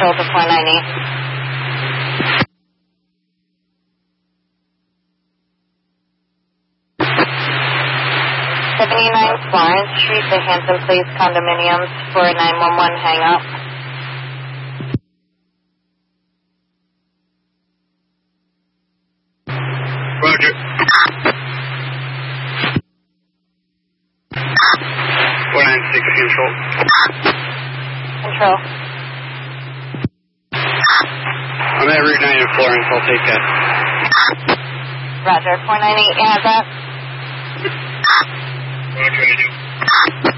Control to 498. 79 Florence Street, the Hampton Place condominiums for 911 hang up. Roger. 496 Control. Control. I'm at Route 9 in Florence. I'll take that. Roger. 498, you have that? Roger, I do.